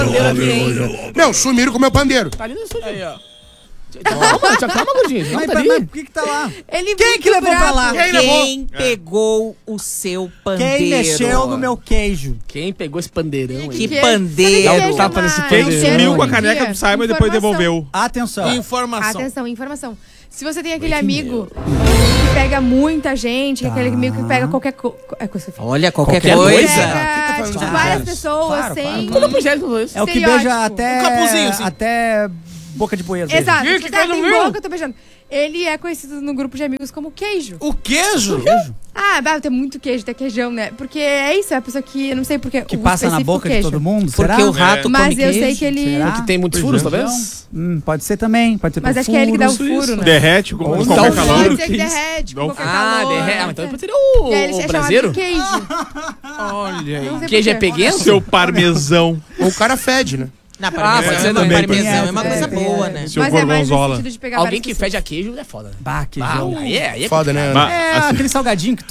Pandeiro aqui, hein? Não, sumiram com o meu pandeiro. Tá ali no estúdio. Aí, ó. Calma, Gordinho. Não, Mas, tá mas ali. por que tá lá? Quem que levou pra lá? Quem pegou o seu pandeiro? Quem mexeu no meu queijo? Quem pegou esse pandeirão aí? Que Sabe pandeiro. que Dá um tapa nesse Quem pandeiro. sumiu com a Dia. caneca do Simon e depois Informação. devolveu. Atenção. Informação. Atenção, informação. Se você tem aquele amigo que pega muita gente, aquele amigo que pega qualquer coisa. Olha, qualquer Qualquer coisa. coisa? Pega, tipo, várias pessoas Claro, sem. Quando eu puser com isso. É o que Estereótipo. beija até... Um capuzinho, assim. Até boca de bueiro. Exato. Ih, Tipo, que tá, coisa tem horrível. boca, eu tô beijando. Ele é conhecido no grupo de amigos como queijo. O queijo? Ah, tem muito queijo, tem queijão, né? Porque é isso, é a pessoa que, eu não sei porque. Que o passa na específico boca de queijo. todo mundo, Porque será? o rato come Mas eu queijo. sei que ele. Será? Que tem muitos furos, talvez? Pode ser também. Pode ser Mas por acho que é ele que dá o furos. furo, né? Derrete com Ou qualquer dá calor. furo. Pode ser que que isso? derrete com Não. qualquer Ah, calor. derrete. Então depois seria E aí ele o é chamado braseiro? de queijo. Olha aí. Não sei Queijo é por quê. peguento? Seu parmesão. Ou o cara fede, né? Não, parmesão, pode ser não, também, parmesão é uma pode coisa ser. boa, né? Seu Mas é mais no gorgonzola. sentido de pegar Alguém várias que pessoas. fede a queijo é foda, né? Bah, Ah, queijão. aí é Foda, né? Bah, É assim, aquele salgadinho que